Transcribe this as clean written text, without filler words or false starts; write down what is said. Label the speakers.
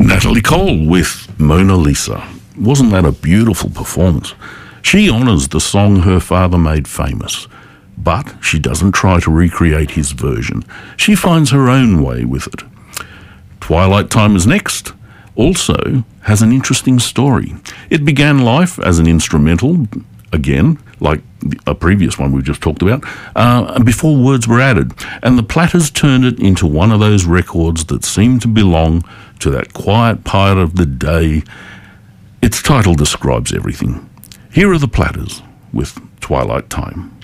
Speaker 1: Natalie Cole with Mona Lisa. Wasn't that a beautiful performance? She honours the song her father made famous, but she doesn't try to recreate his version. She finds her own way with it. Twilight Time is next. Also has an interesting story. It began life as an instrumental, again, like a previous one we just talked about, before words were added. And the Platters turned it into one of those records that seemed to belong to that quiet part of the day. Its title describes everything. Here are the Platters with Twilight Time.